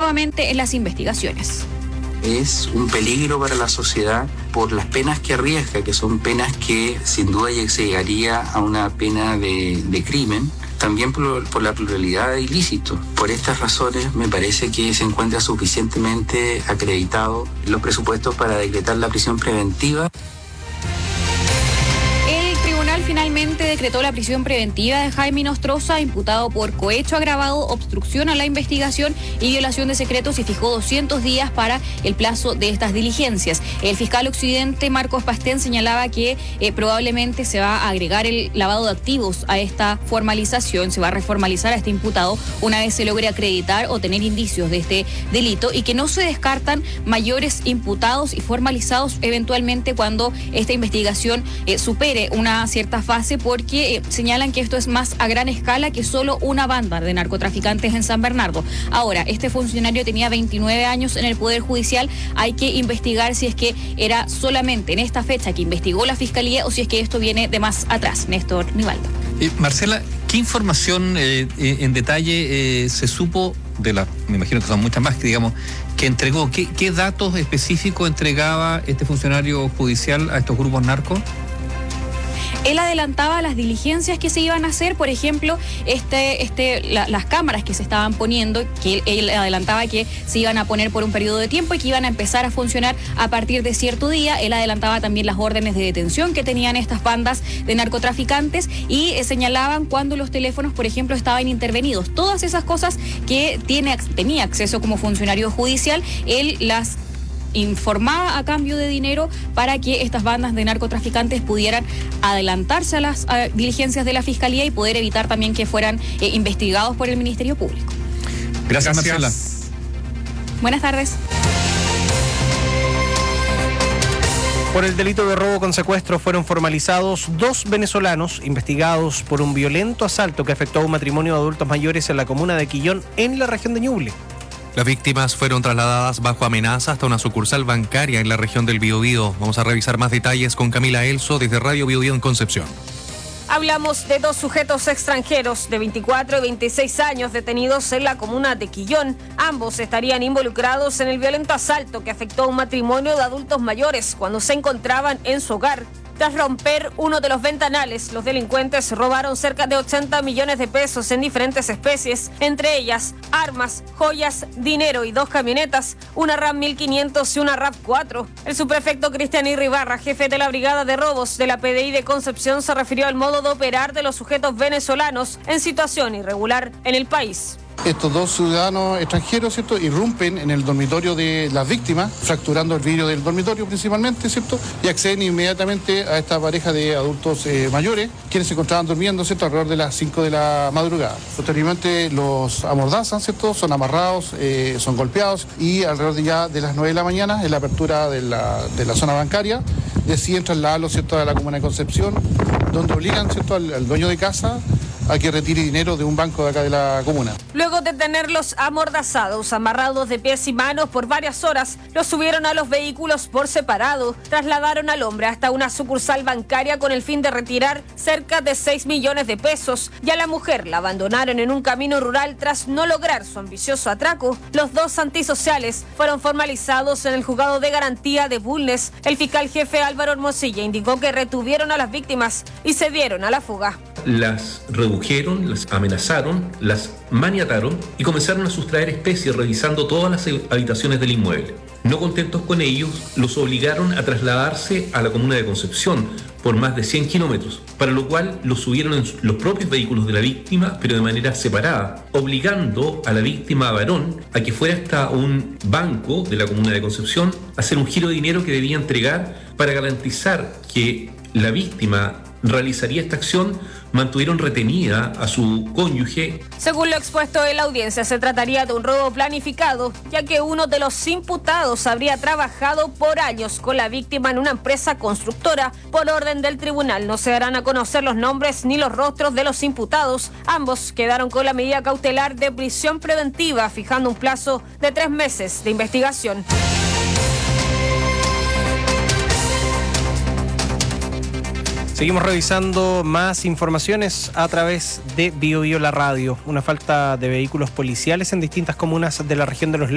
nuevamente en las investigaciones. Es un peligro para la sociedad por las penas que arriesga, que son penas que sin duda llegaría a una pena de crimen, también por la pluralidad de ilícitos. Por estas razones me parece que se encuentra suficientemente acreditado los presupuestos para decretar la prisión preventiva. Finalmente decretó la prisión preventiva de Jaime Nostroza, imputado por cohecho agravado, obstrucción a la investigación y violación de secretos, y fijó 200 días para el plazo de estas diligencias. El fiscal occidente Marcos Pastén señalaba que probablemente se va a agregar el lavado de activos a esta formalización, se va a reformalizar a este imputado una vez se logre acreditar o tener indicios de este delito, y que no se descartan mayores imputados y formalizados eventualmente cuando esta investigación supere una cierta fase, porque señalan que esto es más a gran escala que solo una banda de narcotraficantes en San Bernardo. Ahora, este funcionario tenía 29 años en el Poder Judicial. Hay que investigar si es que era solamente en esta fecha que investigó la Fiscalía o si es que esto viene de más atrás. Néstor Nivaldo. Marcela, ¿qué información en detalle se supo de la, me imagino que son muchas más, que entregó? ¿Qué datos específicos entregaba este funcionario judicial a estos grupos Él adelantaba las diligencias que se iban a hacer, por ejemplo, las cámaras que se estaban poniendo, que él adelantaba que se iban a poner por un periodo de tiempo y que iban a empezar a funcionar a partir de cierto día. Él adelantaba también las órdenes de detención que tenían estas bandas de narcotraficantes y señalaban cuando los teléfonos, por ejemplo, estaban intervenidos. Todas esas cosas que tenía acceso como funcionario judicial, él las informaba a cambio de dinero para que estas bandas de narcotraficantes pudieran adelantarse a las diligencias de la Fiscalía y poder evitar también que fueran investigados por el Ministerio Público. Gracias, Marcela. Buenas tardes. Por el delito de robo con secuestro fueron formalizados 2 venezolanos investigados por un violento asalto que afectó a un matrimonio de adultos mayores en la comuna de Quillón, en la región de Ñuble. Las víctimas fueron trasladadas bajo amenaza hasta una sucursal bancaria en la región del Biobío. Vamos a revisar más detalles con Camila Elso desde Radio Biobío en Concepción. Hablamos de 2 sujetos extranjeros de 24 y 26 años detenidos en la comuna de Quillón. Ambos estarían involucrados en el violento asalto que afectó a un matrimonio de adultos mayores cuando se encontraban en su hogar. Tras romper uno de los ventanales, los delincuentes robaron cerca de 80 millones de pesos en diferentes especies, entre ellas armas, joyas, dinero y 2 camionetas, una RAM 1500 y una RAV4. El subprefecto Cristian Irribarra, jefe de la Brigada de Robos de la PDI de Concepción, se refirió al modo de operar de los sujetos venezolanos en situación irregular en el país. Estos 2 ciudadanos extranjeros, ¿cierto?, irrumpen en el dormitorio de las víctimas, fracturando el vidrio del dormitorio principalmente, ¿cierto?, y acceden inmediatamente a esta pareja de adultos mayores, quienes se encontraban durmiendo, ¿cierto?, alrededor de las 5 de la madrugada. Posteriormente los amordazan, ¿cierto?, son amarrados, son golpeados, y alrededor de las 9 de la mañana, en la apertura de la zona bancaria, deciden trasladarlos, ¿cierto?, a la comuna de Concepción, donde obligan, ¿cierto?, al dueño de casa a que retire dinero de un banco de acá de la comuna. Luego de tenerlos amordazados, amarrados de pies y manos por varias horas, los subieron a los vehículos por separado, trasladaron al hombre hasta una sucursal bancaria con el fin de retirar cerca de 6 millones de pesos, y a la mujer la abandonaron en un camino rural tras no lograr su ambicioso atraco. Los 2 antisociales fueron formalizados en el juzgado de garantía de Bulnes. El fiscal jefe Álvaro Hermosilla indicó que retuvieron a las víctimas y se dieron a la fuga. Las redujeron, las amenazaron, las maniataron y comenzaron a sustraer especies revisando todas las habitaciones del inmueble. No contentos con ellos, los obligaron a trasladarse a la comuna de Concepción por más de 100 kilómetros, para lo cual los subieron en los propios vehículos de la víctima, pero de manera separada, obligando a la víctima varón a que fuera hasta un banco de la comuna de Concepción a hacer un giro de dinero que debía entregar para garantizar que la víctima realizaría esta acción. Mantuvieron retenida a su cónyuge. Según lo expuesto en la audiencia, se trataría de un robo planificado, ya que uno de los imputados habría trabajado por años con la víctima en una empresa constructora. Por orden del tribunal no se darán a conocer los nombres ni los rostros de los imputados. Ambos quedaron con la medida cautelar de prisión preventiva, fijando un plazo de 3 meses de investigación. Seguimos revisando más informaciones a través de Biobío la Radio. Una falta de vehículos policiales en distintas comunas de la región de Los